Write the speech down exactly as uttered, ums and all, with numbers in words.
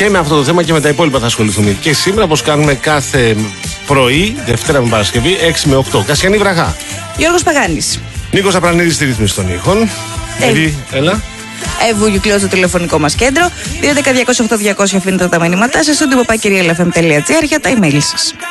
και με αυτό το θέμα και με τα υπόλοιπα θα ασχοληθούμε. Και σήμερα, όπως κάνουμε κάθε πρωί, Δευτέρα με Παρασκευή, έξι με οκτώ. Κασιανή Βραχά. Γιώργος Παγάνης. Νίκος Απρανίδης στη ρύθμιση των ήχων. Εύη, έλα. Εύου Γιουκλέο στο τηλεφωνικό μας κέντρο. δύο ένα μηδέν διακόσια οκτώ διακόσια αφήνετε τα μηνύματά σας στο τυποπάκυριαλεφm τελεία τζι άρ για τα email σας.